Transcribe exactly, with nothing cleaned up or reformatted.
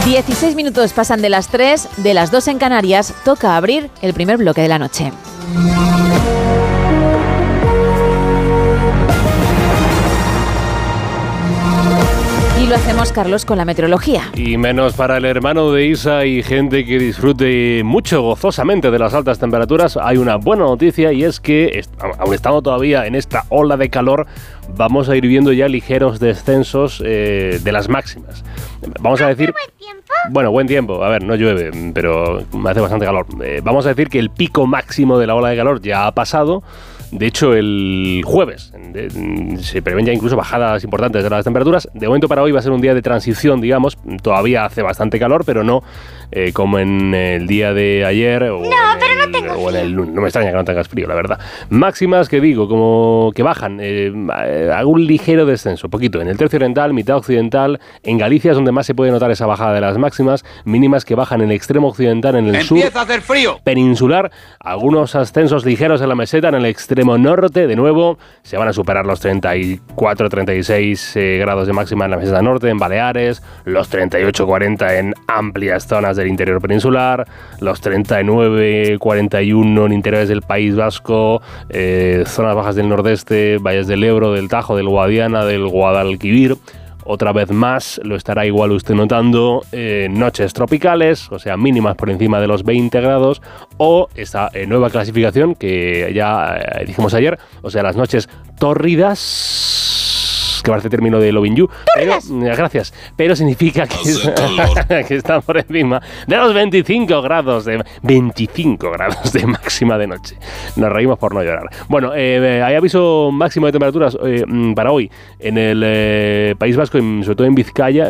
dieciséis minutos pasan de las tres, de las dos en Canarias, toca abrir el primer bloque de la noche. Y lo hacemos, Carlos, con la meteorología. Y menos para el hermano de Isa y gente que disfrute mucho gozosamente de las altas temperaturas. Hay una buena noticia y es que, aun estando todavía en esta ola de calor, vamos a ir viendo ya ligeros descensos eh, de las máximas. Vamos a decir... ¿Buen tiempo? Bueno, buen tiempo. A ver, no llueve, pero me hace bastante calor. Eh, vamos a decir que el pico máximo de la ola de calor ya ha pasado. De hecho, el jueves de, se prevén ya incluso bajadas importantes de las temperaturas. De momento para hoy va a ser un día de transición, digamos. Todavía hace bastante calor, pero no eh, como en el día de ayer. O no, en pero el, no tengo o en el, frío. No me extraña que no tengas frío, la verdad. Máximas que digo, como que bajan. Eh, hago un ligero descenso, poquito. En el tercio oriental, mitad occidental. En Galicia es donde más se puede notar esa bajada de las máximas. Mínimas que bajan en el extremo occidental, en el ¡Empieza sur. Empieza a hacer frío! Peninsular. Algunos ascensos ligeros en la meseta, en el extremo norte, de nuevo, se van a superar los treinta y cuatro, treinta y seis eh, grados de máxima en la meseta norte, en Baleares, los treinta y ocho, cuarenta en amplias zonas del interior peninsular, los treinta y nueve, cuarenta y uno en interiores del País Vasco, eh, zonas bajas del nordeste, valles del Ebro, del Tajo, del Guadiana, del Guadalquivir. Otra vez más, lo estará igual usted notando, eh, noches tropicales, o sea, mínimas por encima de los veinte grados, o esta eh, nueva clasificación que ya eh, dijimos ayer, o sea, las noches tórridas, que parece término de Loving You, pero, eh, gracias, pero significa que, es, que está por encima de los veinticinco grados de veinticinco grados de máxima de noche. Nos reímos por no llorar. Bueno, eh, hay aviso máximo de temperaturas eh, para hoy en el eh, País Vasco, y sobre todo en Vizcaya,